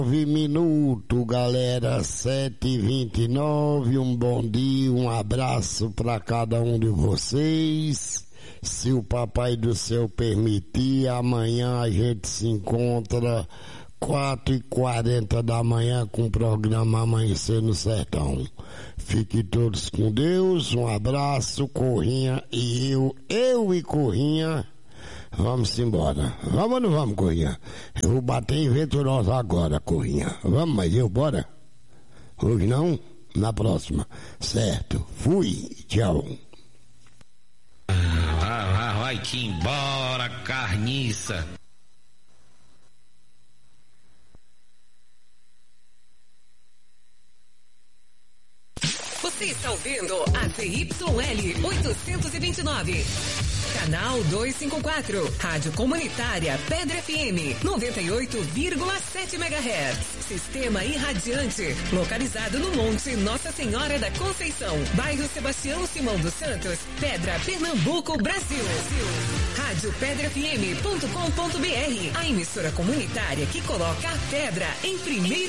Minuto, galera, 7h29, um bom dia, um abraço para cada um de vocês. Se o Papai do Céu permitir, amanhã a gente se encontra 4h40 da manhã com o programa Amanhecer no Sertão. Fiquem todos com Deus, um abraço, Corrinha e eu e Corrinha. Vamos embora. Vamos ou não vamos, Corrinha? Eu vou bater em Venturosa agora, Corrinha. Vamos, mas eu, bora? Hoje não? Na próxima. Certo. Fui. Tchau. Vai-te embora, carniça. Você está ouvindo a ZYL 829. Canal 254, Rádio Comunitária Pedra FM, 98,7 MHz. Sistema irradiante, localizado no Monte Nossa Senhora da Conceição, bairro Sebastião Simão dos Santos, Pedra, Pernambuco, Brasil. Rádio PedraFM.com.br, a emissora comunitária que coloca a pedra em primeiro